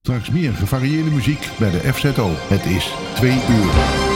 Straks meer gevarieerde muziek bij de FZO. Het is 2 uur.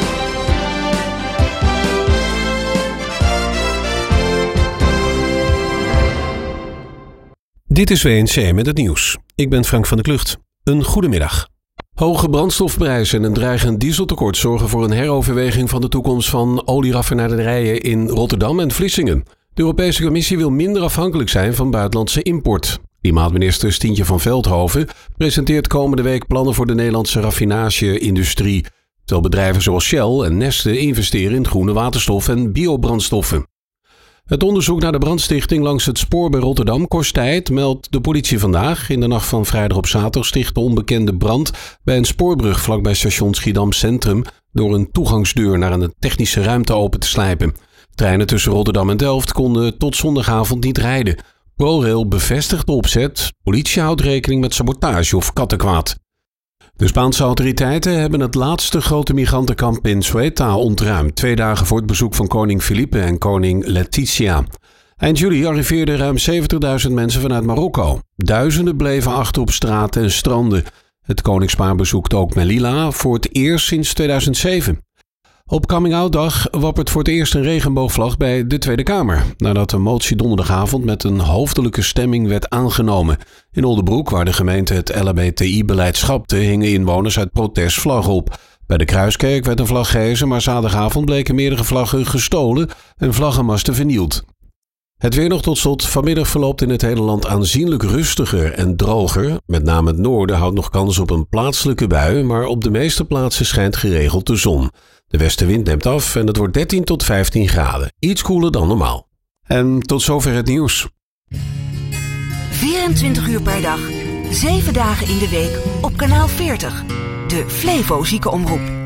Dit is WNC met het nieuws. Ik ben Frank van der Klucht. Een goedemiddag. Hoge brandstofprijzen en een dreigend dieseltekort zorgen voor een heroverweging van de toekomst van olieraffinaderijen in Rotterdam en Vlissingen. De Europese Commissie wil minder afhankelijk zijn van buitenlandse import. Klimaatminister Stientje van Veldhoven presenteert komende week plannen voor de Nederlandse raffinage-industrie, terwijl bedrijven zoals Shell en Neste investeren in groene waterstof en biobrandstoffen. Het onderzoek naar de brandstichting langs het spoor bij Rotterdam kost tijd, meldt de politie vandaag. In de nacht van vrijdag op zaterdag stichtte onbekende brand bij een spoorbrug vlakbij station Schiedam Centrum door een toegangsdeur naar een technische ruimte open te slijpen. Treinen tussen Rotterdam en Delft konden tot zondagavond niet rijden. ProRail bevestigt de opzet. Politie houdt rekening met sabotage of kattenkwaad. De Spaanse autoriteiten hebben het laatste grote migrantenkamp in Ceuta ontruimd, 2 dagen voor het bezoek van koning Felipe en koning Leticia. Eind juli arriveerden ruim 70.000 mensen vanuit Marokko. Duizenden bleven achter op straten en stranden. Het koningspaar bezoekt ook Melilla voor het eerst sinds 2007. Op Coming-out-dag wappert voor het eerst een regenboogvlag bij de Tweede Kamer, nadat de motie donderdagavond met een hoofdelijke stemming werd aangenomen. In Oldebroek, waar de gemeente het LHBTI-beleid schapte, hingen inwoners uit protest vlaggen op. Bij de Kruiskerk werd een vlag gehezen, maar zaterdagavond bleken meerdere vlaggen gestolen en vlaggenmasten vernield. Het weer nog tot slot. Vanmiddag verloopt in het hele land aanzienlijk rustiger en droger. Met name het noorden houdt nog kans op een plaatselijke bui, maar op de meeste plaatsen schijnt geregeld de zon. De westenwind neemt af en het wordt 13 tot 15 graden. Iets koeler dan normaal. En tot zover het nieuws. 24 uur per dag, 7 dagen in de week op kanaal 40. De Flevo Ziekenomroep.